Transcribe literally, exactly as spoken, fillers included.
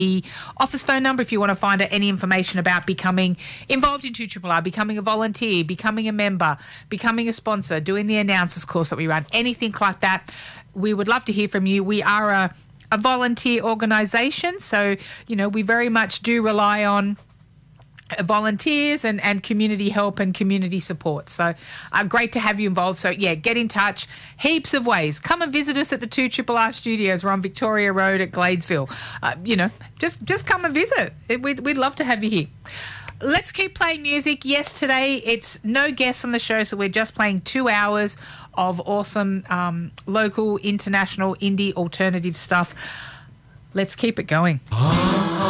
the office phone number if you want to find out any information about becoming involved in two R R R, becoming a volunteer, becoming a member, becoming a sponsor, doing the announcers course that we run, anything like that. We would love to hear from you. We are a, a volunteer organisation, so, you know, we very much do rely on volunteers and, and community help and community support. So uh, great to have you involved. So, yeah, get in touch. Heaps of ways. Come and visit us at the two R R R studios. We're on Victoria Road at Gladesville. Uh, you know, just, just come and visit. It, we'd, we'd love to have you here. Let's keep playing music. Yes, today it's no guests on the show, so we're just playing two hours of awesome um, local, international, indie, alternative stuff. Let's keep it going.